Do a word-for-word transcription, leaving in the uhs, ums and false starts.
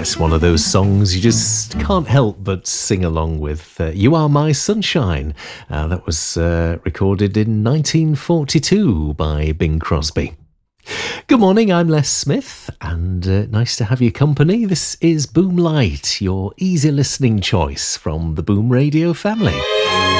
It's one of those songs you just can't help but sing along with. Uh, You Are My Sunshine. Uh, that was uh, recorded in nineteen forty-two by Bing Crosby. Good morning, I'm Les Smith, and uh, nice to have your company. This is Boom Light, your easy listening choice from the Boom Radio family.